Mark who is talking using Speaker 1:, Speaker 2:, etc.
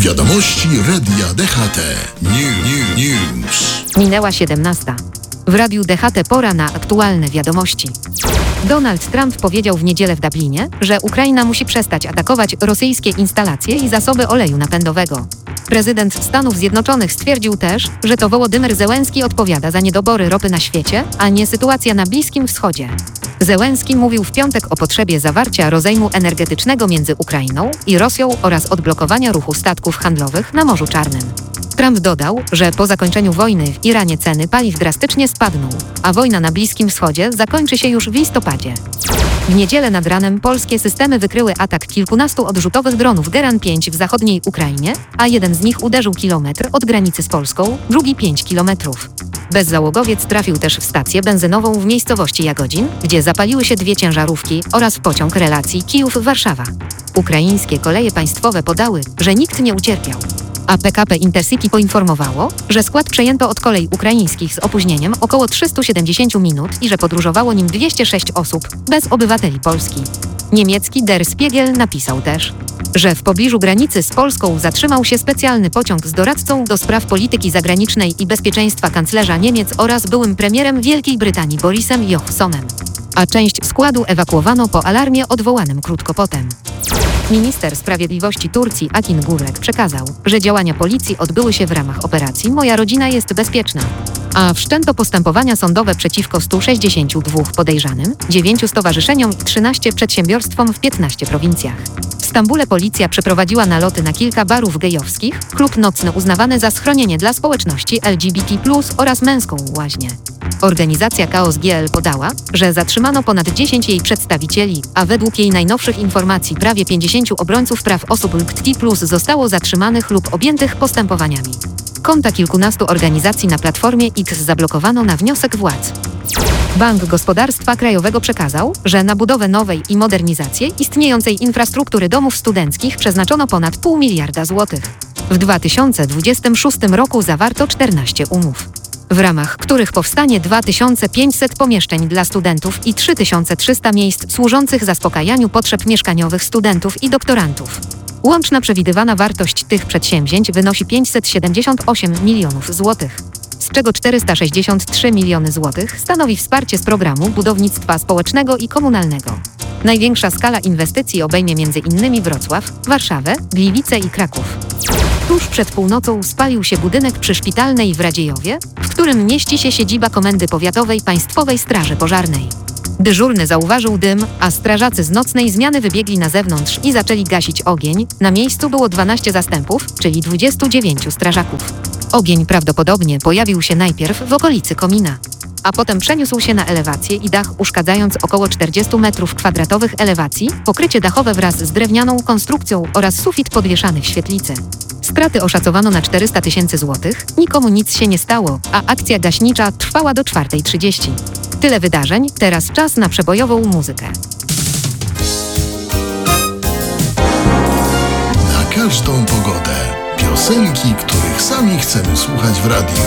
Speaker 1: Wiadomości Radia DHT. News.
Speaker 2: Minęła 17. W Radiu DHT pora na aktualne wiadomości. Donald Trump powiedział w niedzielę w Dublinie, że Ukraina musi przestać atakować rosyjskie instalacje i zasoby oleju napędowego. Prezydent Stanów Zjednoczonych stwierdził też, że to Wołodymyr Zełenski odpowiada za niedobory ropy na świecie, a nie sytuacja na Bliskim Wschodzie. Zełenski mówił w piątek o potrzebie zawarcia rozejmu energetycznego między Ukrainą i Rosją oraz odblokowania ruchu statków handlowych na Morzu Czarnym. Trump dodał, że po zakończeniu wojny w Iranie ceny paliw drastycznie spadną, a wojna na Bliskim Wschodzie zakończy się już w listopadzie. W niedzielę nad ranem polskie systemy wykryły atak kilkunastu odrzutowych dronów Geran 5 w zachodniej Ukrainie, a jeden z nich uderzył kilometr od granicy z Polską, drugi 5 kilometrów. Bezzałogowiec trafił też w stację benzynową w miejscowości Jagodzin, gdzie zapaliły się 2 ciężarówki oraz w pociąg relacji Kijów-Warszawa. Ukraińskie koleje państwowe podały, że nikt nie ucierpiał. A PKP Intercity poinformowało, że skład przejęto od kolei ukraińskich z opóźnieniem około 370 minut i że podróżowało nim 206 osób, bez obywateli Polski. Niemiecki Der Spiegel napisał też, że w pobliżu granicy z Polską zatrzymał się specjalny pociąg z doradcą do spraw polityki zagranicznej i bezpieczeństwa kanclerza Niemiec oraz byłym premierem Wielkiej Brytanii Borisem Johnsonem. A część składu ewakuowano po alarmie odwołanym krótko potem. Minister Sprawiedliwości Turcji Akin Gurek przekazał, że działania policji odbyły się w ramach operacji Moja rodzina jest bezpieczna, a wszczęto postępowania sądowe przeciwko 162 podejrzanym, 9 stowarzyszeniom i 13 przedsiębiorstwom w 15 prowincjach. W Stambule policja przeprowadziła naloty na kilka barów gejowskich, klub nocny uznawany za schronienie dla społeczności LGBT+, oraz męską łaźnię. Organizacja Chaos GL podała, że zatrzymano ponad 10 jej przedstawicieli, a według jej najnowszych informacji prawie 50 obrońców praw osób LGBT+ zostało zatrzymanych lub objętych postępowaniami. Konta kilkunastu organizacji na platformie X zablokowano na wniosek władz. Bank Gospodarstwa Krajowego przekazał, że na budowę nowej i modernizację istniejącej infrastruktury domów studenckich przeznaczono ponad 0,5 miliarda złotych. W 2026 roku zawarto 14 umów, w ramach których powstanie 2500 pomieszczeń dla studentów i 3300 miejsc służących zaspokajaniu potrzeb mieszkaniowych studentów i doktorantów. Łączna przewidywana wartość tych przedsięwzięć wynosi 578 milionów złotych, z czego 463 miliony złotych stanowi wsparcie z programu budownictwa społecznego i komunalnego. Największa skala inwestycji obejmie m.in. Wrocław, Warszawę, Gliwice i Kraków. Tuż przed północą spalił się budynek przyszpitalnej w Radziejowie, w którym mieści się siedziba Komendy Powiatowej Państwowej Straży Pożarnej. Dyżurny zauważył dym, a strażacy z nocnej zmiany wybiegli na zewnątrz i zaczęli gasić ogień. Na miejscu było 12 zastępów, czyli 29 strażaków. Ogień prawdopodobnie pojawił się najpierw w okolicy komina, a potem przeniósł się na elewację i dach, uszkadzając około 40 m2 elewacji, pokrycie dachowe wraz z drewnianą konstrukcją oraz sufit podwieszany w świetlicy. Straty oszacowano na 400 000 złotych, nikomu nic się nie stało, a akcja gaśnicza trwała do 4:30. Tyle wydarzeń, teraz czas na przebojową muzykę.
Speaker 1: Na każdą pogodę. Piosenki, których sami chcemy słuchać w radiu.